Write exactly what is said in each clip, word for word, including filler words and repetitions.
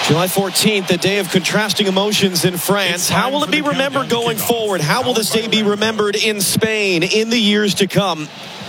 July fourteenth, a day of contrasting emotions in France. How will it be remembered going forward? How will this day be remembered in Spain in the years to come?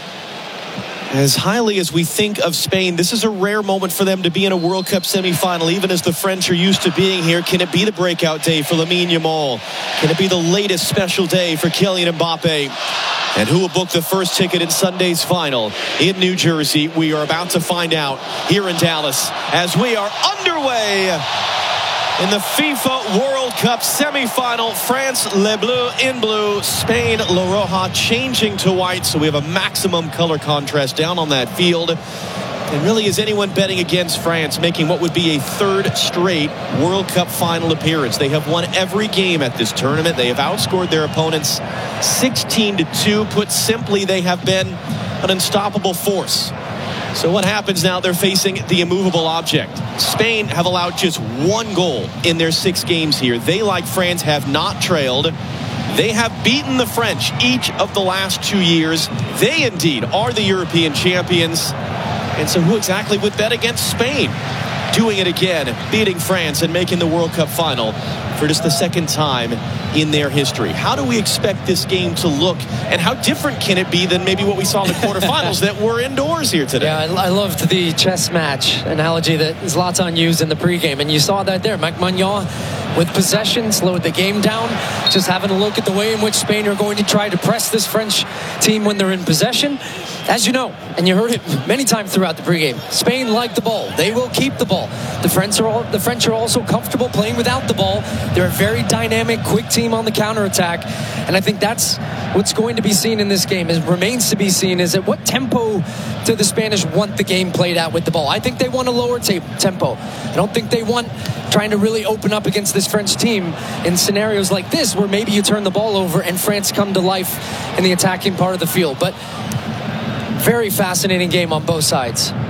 As highly as we think of Spain, this is a rare moment for them to be in a World Cup semifinal, even as the French are used to being here. Can it be the breakout day for Lamine Yamal? Can it be the latest special day for Kylian Mbappe? And who will book the first ticket in Sunday's final in New Jersey? We are about to find out here in Dallas as we are underway in the FIFA World Cup semifinal. France, Les Bleus in blue. Spain, La Roja changing to white. So we have a maximum color contrast down on that field. And really, is anyone betting against France making what would be a third straight World Cup final appearance? They have won every game at this tournament. They have outscored their opponents sixteen to two. Put simply, they have been an unstoppable force. So what happens now? They're facing the immovable object. Spain have allowed just one goal in their six games here. They, like France, have not trailed. They have beaten the French each of the last two years. They indeed are the European champions. And so who exactly would bet against Spain? Doing it again, beating France and making the World Cup final for just the second time in their history. How do we expect this game to look, and how different can it be than maybe what we saw in the quarterfinals that were indoors here today? Yeah, I, I loved the chess match analogy that Zlatan used in the pregame, and you saw that there. Mike Maignan with possession slowed the game down, just having a look at the way in which Spain are going to try to press this French team when they're in possession. As you know, and you heard it many times throughout the pregame, Spain like the ball. They will keep the ball. The French are all, the French are also comfortable playing without the ball. They're a very dynamic, quick team on the counterattack, and I think that's what's going to be seen in this game. It remains to be seen is at what tempo do the Spanish want the game played out with the ball. I think they want a lower t- tempo. I don't think they want trying to really open up against this French team in scenarios like this where maybe you turn the ball over and France come to life in the attacking part of the field. But very fascinating game on both sides.